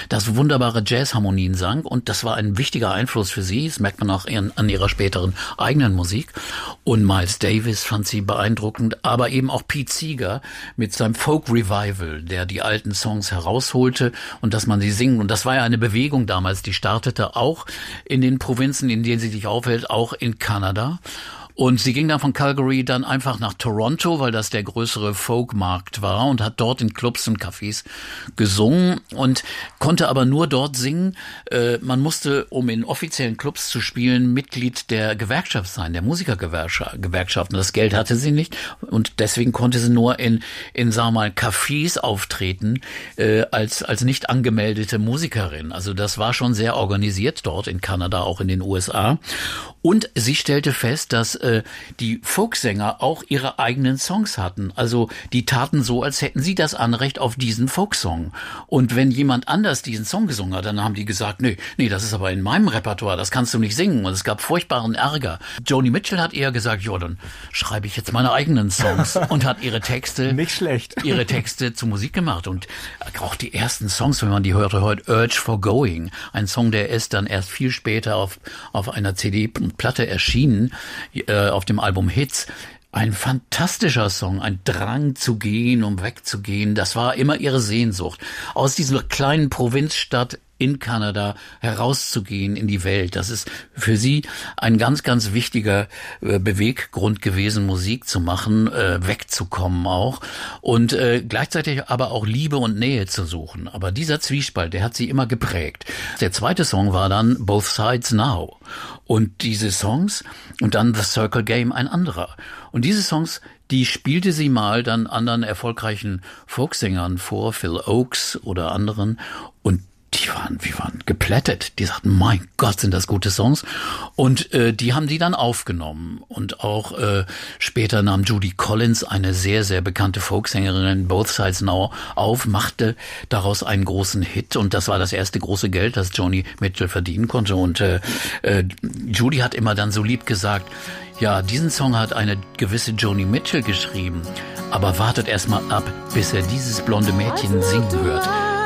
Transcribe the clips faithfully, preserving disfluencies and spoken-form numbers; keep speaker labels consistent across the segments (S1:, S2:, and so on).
S1: das wunderbare Jazzharmonien sang. Und das war ein wichtiger Einfluss für sie. Das merkt man auch an ihrer späteren eigenen Musik. Und Miles Davis fand sie beeindruckend, aber eben auch Pete Seeger mit seinem Folk Revival, der die alten Songs herausholte und dass man sie singen. Und das war ja eine Bewegung damals, die startete auch in den Provinzen, in denen sie sich aufhält, auch in Kanada. Und sie ging dann von Calgary dann einfach nach Toronto, weil das der größere Folkmarkt war, und hat dort in Clubs und Cafés gesungen und konnte aber nur dort singen. Äh, man musste, um in offiziellen Clubs zu spielen, Mitglied der Gewerkschaft sein, der Musikergewerkschaft. Und das Geld hatte sie nicht und deswegen konnte sie nur in, in sagen wir mal, Cafés auftreten äh, als, als nicht angemeldete Musikerin. Also das war schon sehr organisiert dort in Kanada, auch in den U S A. Und sie stellte fest, dass äh, die Folksänger auch ihre eigenen Songs hatten. Also die taten so, als hätten sie das Anrecht auf diesen Folksong. Und wenn jemand anders diesen Song gesungen hat, dann haben die gesagt, nee, nee, das ist aber in meinem Repertoire, das kannst du nicht singen. Und es gab furchtbaren Ärger. Joni Mitchell hat eher gesagt, ja, dann schreibe ich jetzt meine eigenen Songs und hat ihre Texte,
S2: nicht schlecht,
S1: ihre Texte zu Musik gemacht. Und auch die ersten Songs, wenn man die hörte heute, Urge for Going, ein Song, der ist dann erst viel später auf auf einer C D Platte erschienen, äh, auf dem Album Hits. Ein fantastischer Song, ein Drang zu gehen, um wegzugehen. Das war immer ihre Sehnsucht. Aus dieser kleinen Provinzstadt in Kanada herauszugehen in die Welt. Das ist für sie ein ganz, ganz wichtiger äh, Beweggrund gewesen, Musik zu machen, äh, wegzukommen auch und äh, gleichzeitig aber auch Liebe und Nähe zu suchen. Aber dieser Zwiespalt, der hat sie immer geprägt. Der zweite Song war dann Both Sides Now. Und diese Songs und dann The Circle Game ein anderer. Und diese Songs, die spielte sie mal dann anderen erfolgreichen Folksängern vor, Phil Oakes oder anderen. Und die waren, wir waren geplättet. Die sagten, mein Gott, sind das gute Songs. Und äh, die haben die dann aufgenommen. Und auch äh, später nahm Judy Collins, eine sehr, sehr bekannte Folksängerin, Both Sides Now auf, machte daraus einen großen Hit. Und das war das erste große Geld, das Joni Mitchell verdienen konnte. Und äh, äh, Judy hat immer dann so lieb gesagt, ja, diesen Song hat eine gewisse Joni Mitchell geschrieben. Aber wartet erst mal ab, bis er dieses blonde Mädchen singen hört.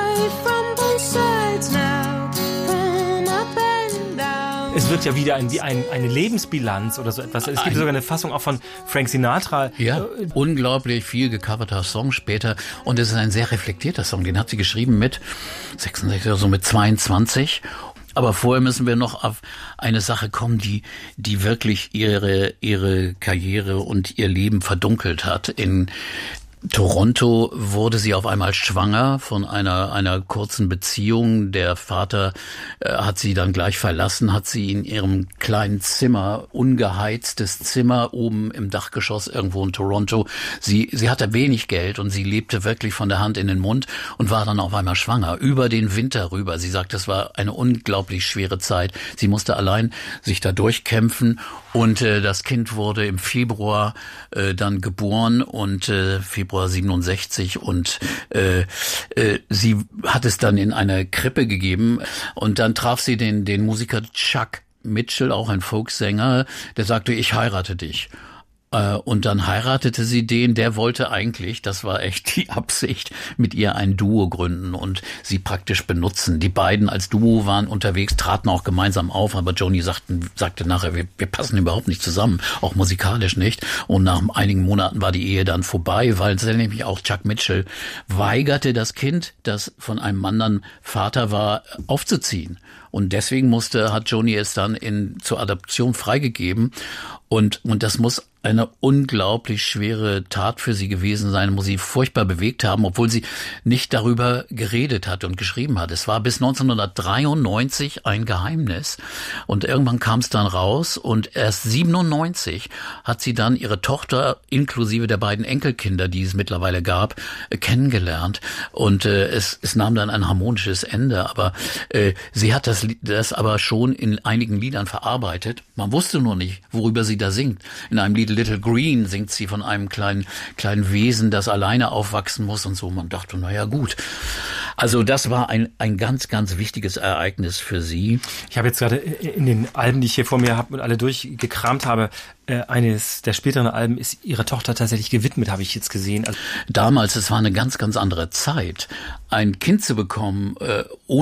S2: Es wird ja wieder ein, wie ein, eine Lebensbilanz oder so etwas. Es gibt ein, sogar eine Fassung auch von Frank Sinatra.
S1: Ja, äh, unglaublich viel gecoverter Song später. Und es ist ein sehr reflektierter Song. Den hat sie geschrieben mit sechsundsechzig oder so, mit zweiundzwanzig. Aber vorher müssen wir noch auf eine Sache kommen, die, die wirklich ihre, ihre Karriere und ihr Leben verdunkelt hat. In Toronto wurde sie auf einmal schwanger von einer einer kurzen Beziehung. Der Vater äh, hat sie dann gleich verlassen, hat sie in ihrem kleinen Zimmer, ungeheiztes Zimmer oben im Dachgeschoss irgendwo in Toronto. Sie sie hatte wenig Geld und sie lebte wirklich von der Hand in den Mund und war dann auf einmal schwanger über den Winter rüber. Sie sagt, das war eine unglaublich schwere Zeit. Sie musste allein sich da durchkämpfen und äh, das Kind wurde im Februar äh, dann geboren und äh, Februar siebenundsechzig und äh, äh, sie hat es dann in einer Krippe gegeben und dann traf sie den den Musiker Chuck Mitchell, auch ein Folksänger, der sagte, ich heirate dich. Und dann heiratete sie den, der wollte eigentlich, das war echt die Absicht, mit ihr ein Duo gründen und sie praktisch benutzen. Die beiden als Duo waren unterwegs, traten auch gemeinsam auf, aber Joni sagten, sagte nachher, wir, wir passen überhaupt nicht zusammen, auch musikalisch nicht. Und nach einigen Monaten war die Ehe dann vorbei, weil nämlich auch Chuck Mitchell weigerte, das Kind, das von einem anderen Vater war, aufzuziehen. Und deswegen musste, hat Joni es dann in, zur Adoption freigegeben. Und, und das muss eine unglaublich schwere Tat für sie gewesen sein, muss sie furchtbar bewegt haben, obwohl sie nicht darüber geredet hat und geschrieben hat. Es war bis neunzehnhundertdreiundneunzig ein Geheimnis und irgendwann kam es dann raus und erst siebenundneunzig hat sie dann ihre Tochter inklusive der beiden Enkelkinder, die es mittlerweile gab, äh, kennengelernt und äh, es, es nahm dann ein harmonisches Ende, aber äh, sie hat das, das aber schon in einigen Liedern verarbeitet. Man wusste nur nicht, worüber sie da singt. In einem Lied Little Green singt sie von einem kleinen kleinen Wesen, das alleine aufwachsen muss und so. Man dachte, na ja, gut. Also das war ein ein ganz, ganz wichtiges Ereignis für sie.
S2: Ich habe jetzt gerade in den Alben, die ich hier vor mir habe und alle durchgekramt habe, äh, eines der späteren Alben ist ihrer Tochter tatsächlich gewidmet, habe ich jetzt gesehen. Also
S1: damals, es war eine ganz, ganz andere Zeit. Ein Kind zu bekommen, äh, ohne